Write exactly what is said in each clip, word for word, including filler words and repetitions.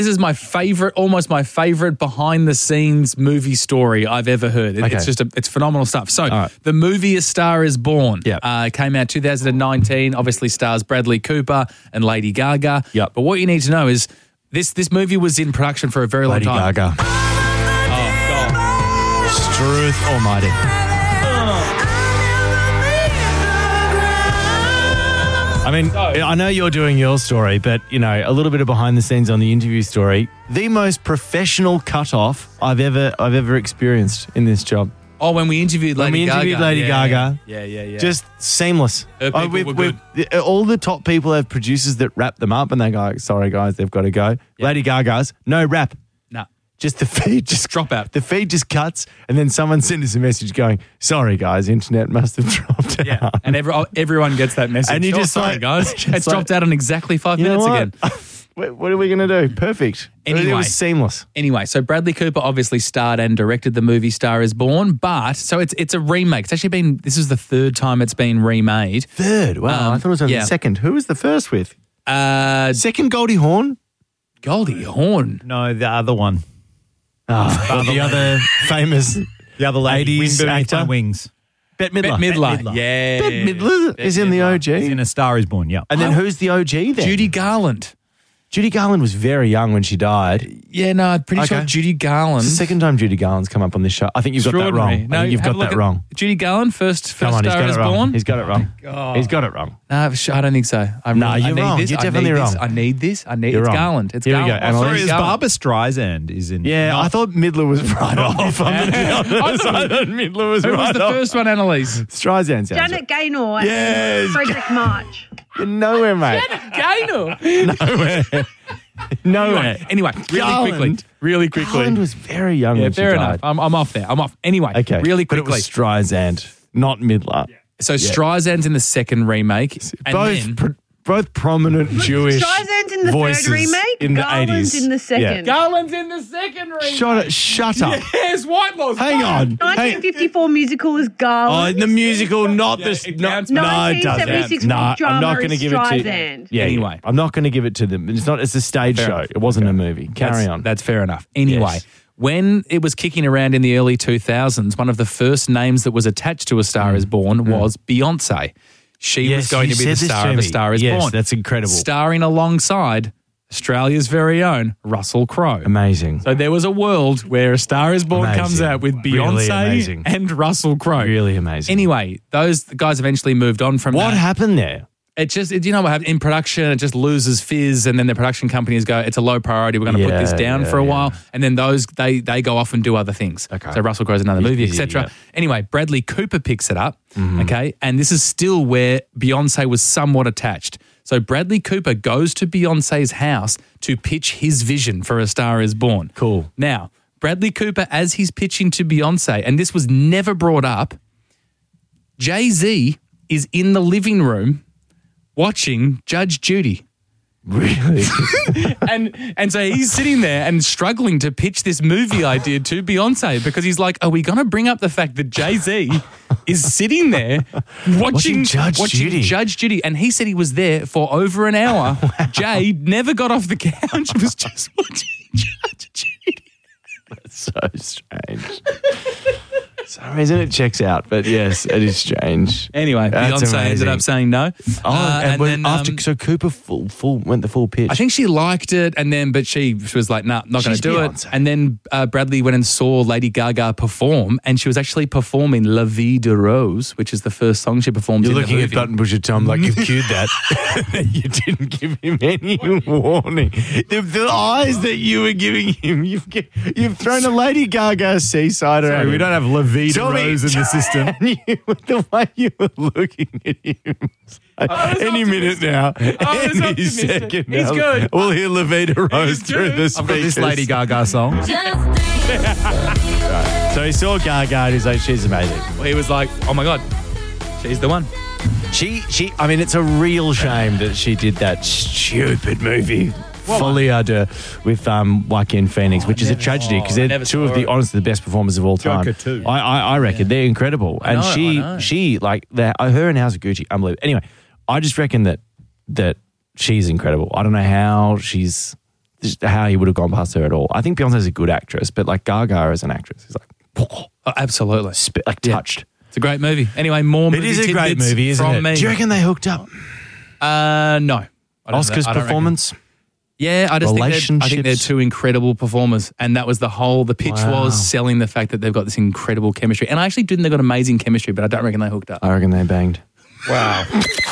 This is my favorite, almost my favorite behind-the-scenes movie story I've ever heard. It, Okay. It's just, a, it's phenomenal stuff. So, right. the movie A Star Is Born Yep. uh, came out two thousand nineteen. Obviously, stars Bradley Cooper and Lady Gaga. Yep. But what you need to know is this this movie was in production for a very Lady long time. Gaga. Oh God! Struth almighty. I mean, I know you're doing your story, but, you know, a little bit of behind the scenes on the interview story. The most professional cutoff I've ever I've ever experienced in this job. Oh, when we interviewed Lady When we Gaga. interviewed Lady yeah, Gaga. Yeah, yeah, yeah. Just seamless. Her people Oh, we've- were we've- all the top people have producers that wrap them up and they go, sorry, guys, they've got to go. Yeah. Lady Gaga's, no rap. nah. Just the feed just drop out. The feed just cuts, and then someone sends us a message going, "Sorry, guys, internet must have dropped Yeah, out." and every, everyone gets that message. And you Oh, just sorry, like- guys, just it's like- dropped out in exactly five You know minutes what? again. What what are we going to do? Perfect. It Anyway. was seamless. Anyway, so Bradley Cooper obviously starred and directed the movie Star Is Born, but so it's it's a remake. It's actually been this is the third time it's been remade. Third. Wow, Um, I thought it was only yeah. the second. Who was the first with? Uh, Second, Goldie Hawn. Goldie Hawn. No, the other one. Oh, the other famous The other lady. eighties Wind beneath actor. my wings. Bette Midler. Bette Midler. Midler. Yeah. Bette Midler is in the Midler. O G. He's in A Star Is Born, yeah. And then who's the O G then? Judy Garland. Judy Garland was very young when she died. Yeah, no, I'm pretty sure Okay. Judy Garland. It's the second time Judy Garland's come up on this show. I think you've got that Extraordinary. wrong. No, I think you've have got a look that at wrong. Judy Garland, first, Come first on, he's Star got Is it wrong. Born. He's got it wrong. He's got it wrong. No, I don't think so. I'm No, really- I you're need wrong. This. You're I definitely need wrong. This. I need this. I need You're it's wrong. Garland. It's Here we Garland. go, Oh, Annalise. sorry, Sorry, it's is Garland. Barbara Streisand is in. Yeah, I thought Midler was right off. I'm gonna be I honest. thought- I thought Midler was Who was right the off. first one, Annalise? Streisand sounds Janet Gaynor Yes. and Frederick March. You're nowhere, mate. Gaynor. Nowhere. Nowhere. Anyway, anyway, really Garland. quickly, really quickly. Garland was very young yeah, when she fair died. enough. I'm, I'm off there. I'm off. Anyway, Okay. really But it quickly. was Streisand, not Midler. so Streisand's in the second remake, and both then pr- both prominent Jewish Streisand's in the voices third remake. in the Garland's eighties. in the second. Yeah. Garland's in the second remake. Shut it. Shut up. Yes, Whitelaw's. Hang on. Hey, nineteen fifty-four musical is oh, Garland. the musical, not Yeah, the. it No, counts. no, it nineteen doesn't. seventy-six No, rock I'm not drama going to is give it to. Streisand. Yeah, Anyway. yeah. I'm not going to give it to them. It's not. It's a stage Fair show. enough. It wasn't a movie. Carry that's, on. That's fair enough. Anyway, Yes. when it was kicking around in the early two thousands, one of the first names that was attached to A Star Is Born was Beyonce. She Yes, was going you to be the said this star to of A me. Star Is Yes, Born. that's incredible. Starring alongside Australia's very own Russell Crowe. Amazing. So there was a world where A Star Is Born Amazing. comes out with Really Beyonce amazing. and Russell Crowe. Really amazing. Anyway, those guys eventually moved on from What that. happened there? It just, it, you know what happened? In production, it just loses fizz, and then the production companies go, it's a low priority, we're going to put Yeah, this down yeah, for a yeah. while. And then those, they they go off and do other things. Okay. So Russell Crowe's another He's movie, busy, et cetera. yeah. Anyway, Bradley Cooper picks it up, Mm-hmm. okay? And this is still where Beyonce was somewhat attached. So Bradley Cooper goes to Beyonce's house to pitch his vision for A Star Is Born. Cool. Now, Bradley Cooper, as he's pitching to Beyonce, and this was never brought up, Jay-Z is in the living room watching Judge Judy. Really? And and so he's sitting there and struggling to pitch this movie idea to Beyonce because he's like, are we going to bring up the fact that Jay-Z is sitting there watching, Watching Judge watching Judy. Judge Judy? And he said he was there for over an hour. Jay never got off the couch. He was just watching Judge Judy. That's so strange. For some reason it checks out, but yes, it is strange. Anyway, That's Beyonce ended amazing. up saying no. Oh, Uh, and, when- then, after um, so Cooper full full went the full pitch. I think she liked it, and then but she, she was like, "Nah, not going She's to do Beyonce. it." And then uh, Bradley went and saw Lady Gaga perform, and she was actually performing "La Vie de Rose," which is the first song she performed. You're in looking the at movie. Button Pusher Tom like you've cued that. You didn't give him any warning. The, the eyes that you were giving him, you've gi- you've thrown a Lady Gaga seaside around. we him. don't have La Vie de Tell me- Rose in the system. And you, the way you were looking at him. I was Any minute optimistic. now, I was any optimistic. second He's now, good. we'll hear La Vie de Rose He's through good. the I've got this speakers. Lady Gaga song. So he saw Gaga and he's like, she's amazing. Well, he was like, "Oh my god, she's the one." She, she. I mean, it's a real shame that she did that stupid movie, Folie à Deux, with um, Joaquin Phoenix, which is a tragedy because oh, I they're never two of saw the it. honestly the best performers of all time. Joker too. I, I, I reckon they're incredible, and know, I she, know. she like the, her and House of Gucci, unbelievable. Anyway, I just reckon that that she's incredible. I don't know how she's just how he would have gone past her at all. I think Beyonce's a good actress, but like Gaga as an actress is like, Oh, absolutely. spit, like Yeah. touched. It's a great movie. Anyway, more It movie is a great tidbits movie, isn't from it? me. Do you reckon they hooked up? Uh, no. I don't- Oscar's I don't reckon. performance? Yeah, I just think they're, I think they're Relationships. two incredible performers, and that was the whole. The pitch Wow. was selling the fact that they've got this incredible chemistry, and I actually do think they've got amazing chemistry, but I don't reckon they hooked up. I reckon they banged. Wow.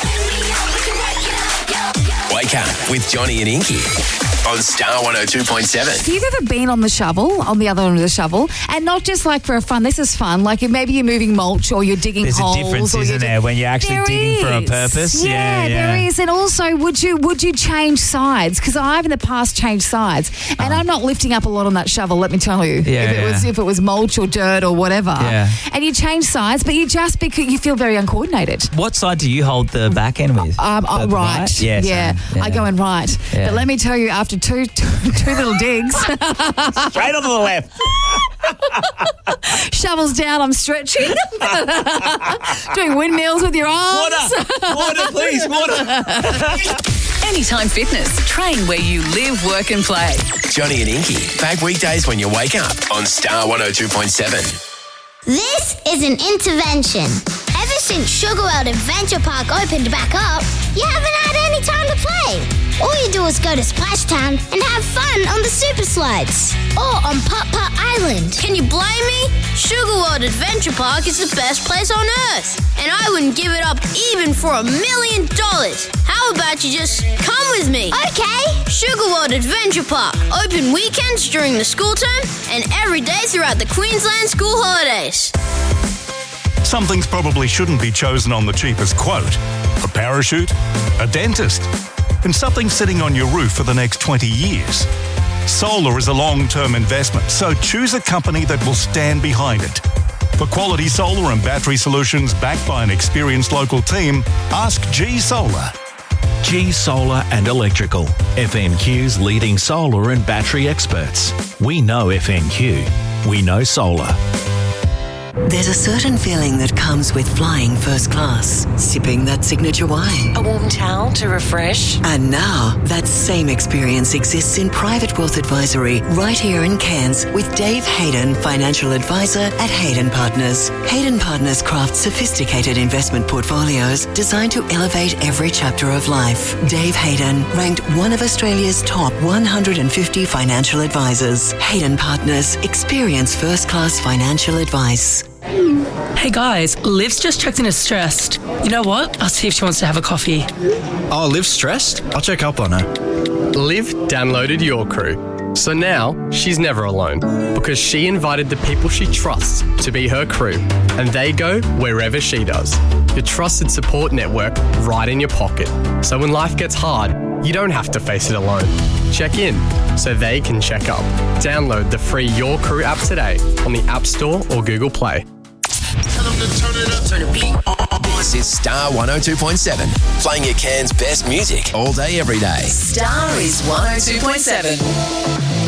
Wake up with Johnny and Inky on Star one oh two point seven. If you've ever been on the shovel, on the other end of the shovel, and not just like for a fun, this is fun, like maybe you're moving mulch or you're digging There's a holes. difference, or isn't you're there, when you're actually There digging for a is. purpose? Yeah, Yeah, yeah. there is. And also, would you would you change sides? Because I've in the past changed sides, and I'm not lifting up a lot on that shovel, let me tell you. Yeah, if it was yeah. if it was mulch or dirt or whatever. Yeah. And you change sides, but you just because you feel very uncoordinated. What side do you hold the back end with? Um, oh, The right. Yeah, yeah. same. I go in right. Yeah. But let me tell you, after two two, two little digs, Straight on to the left. shovels down, I'm stretching, doing windmills with your arms. Water, water, please, water. Anytime Fitness. Train where you live, work and play. Johnny and Inky, back weekdays when you wake up on Star one oh two point seven. This is an intervention. Ever since Sugar World Adventure Park opened back up, you haven't had any time to play. All you do is go to Splash Town and have fun on the super slides or on Putt Putt Island. Can you blame me? Sugar World Adventure Park is the best place on earth, and I wouldn't give it up even for a million dollars. How about you just come with me? Okay. Sugar World Adventure Park, open weekends during the school term and every day throughout the Queensland school holidays. Some things probably shouldn't be chosen on the cheapest quote. A parachute, a dentist, and something sitting on your roof for the next twenty years. Solar is a long-term investment, so choose a company that will stand behind it. For quality solar and battery solutions backed by an experienced local team, ask G Solar. G Solar and Electrical, F N Q's leading solar and battery experts. We know F N Q. We know solar. There's a certain feeling that comes with flying first class, sipping that signature wine. A warm towel to refresh. And now, that same experience exists in Private Wealth Advisory right here in Cairns with Dave Hayden, Financial Advisor at Hayden Partners. Hayden Partners crafts sophisticated investment portfolios designed to elevate every chapter of life. Dave Hayden, ranked one of Australia's top one hundred fifty financial advisors. Hayden Partners, experience first-class financial advice. Hey guys, Liv's just checked in as stressed. You know what? I'll see if she wants to have a coffee. Oh, Liv's stressed? I'll check up on her. Liv downloaded Your Crew. So now she's never alone because she invited the people she trusts to be her crew, and they go wherever she does. Your trusted support network right in your pocket. So when life gets hard, you don't have to face it alone. Check in so they can check up. Download the free Your Crew app today on the App Store or Google Play. This is Star one oh two point seven, playing your Cairns best music all day, every day. Star is one oh two point seven.